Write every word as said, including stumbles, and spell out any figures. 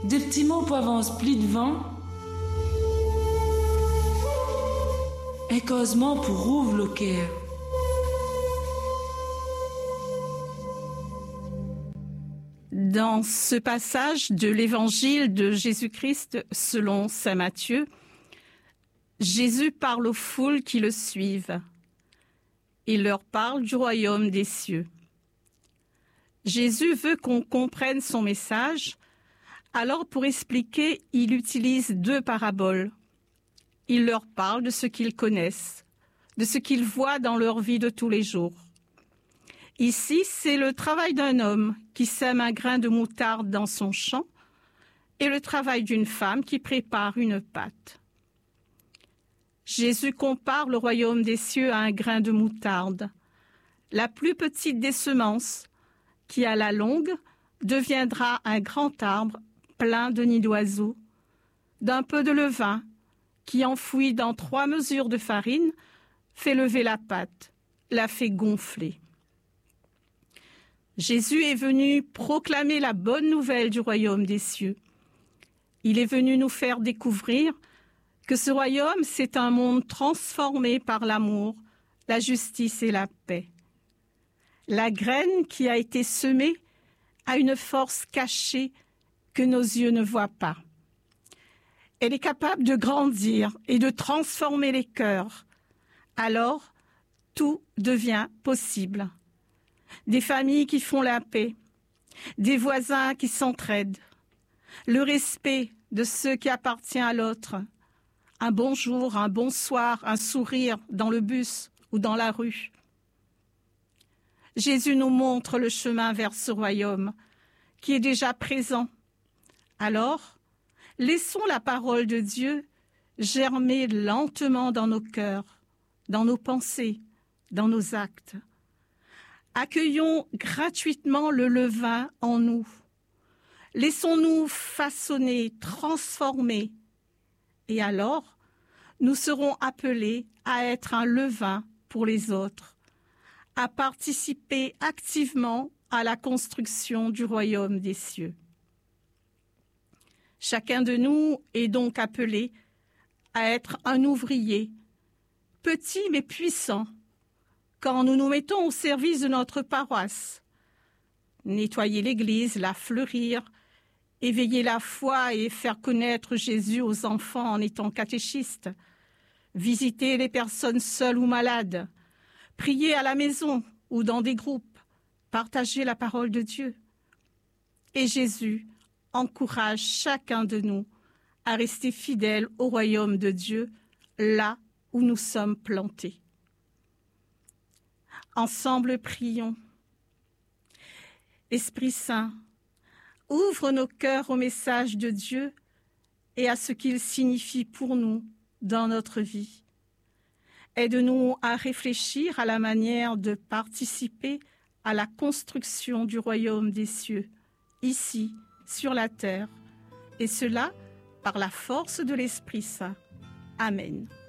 des petits mots pour avancer plus devant, et causement pour ouvrir le cœur. Dans ce passage de l'évangile de Jésus-Christ selon saint Matthieu, Jésus parle aux foules qui le suivent. Il leur parle du royaume des cieux. Jésus veut qu'on comprenne son message, alors pour expliquer, il utilise deux paraboles. Il leur parle de ce qu'ils connaissent, de ce qu'ils voient dans leur vie de tous les jours. Ici, c'est le travail d'un homme qui sème un grain de moutarde dans son champ et le travail d'une femme qui prépare une pâte. Jésus compare le royaume des cieux à un grain de moutarde, la plus petite des semences, qui à la longue deviendra un grand arbre plein de nids d'oiseaux, d'un peu de levain qui, enfoui dans trois mesures de farine, fait lever la pâte, la fait gonfler. Jésus est venu proclamer la bonne nouvelle du royaume des cieux. Il est venu nous faire découvrir que ce royaume, c'est un monde transformé par l'amour, la justice et la paix. La graine qui a été semée a une force cachée que nos yeux ne voient pas. Elle est capable de grandir et de transformer les cœurs. Alors, tout devient possible. Des familles qui font la paix, des voisins qui s'entraident, le respect de ceux qui appartiennent à l'autre, un bonjour, un bonsoir, un sourire dans le bus ou dans la rue. Jésus nous montre le chemin vers ce royaume qui est déjà présent. Alors, laissons la parole de Dieu germer lentement dans nos cœurs, dans nos pensées, dans nos actes. Accueillons gratuitement le levain en nous. Laissons-nous façonner, transformer. Et alors, nous serons appelés à être un levain pour les autres, à participer activement à la construction du royaume des cieux. Chacun de nous est donc appelé à être un ouvrier, petit mais puissant, quand nous nous mettons au service de notre paroisse. Nettoyer l'église, la fleurir, éveiller la foi et faire connaître Jésus aux enfants en étant catéchistes, visiter les personnes seules ou malades, prier à la maison ou dans des groupes, partager la parole de Dieu. Et Jésus encourage chacun de nous à rester fidèle au royaume de Dieu, là où nous sommes plantés. Ensemble, prions. Esprit Saint, ouvre nos cœurs au message de Dieu et à ce qu'il signifie pour nous dans notre vie. Aide-nous à réfléchir à la manière de participer à la construction du royaume des cieux, ici, sur la terre, et cela par la force de l'Esprit Saint. Amen.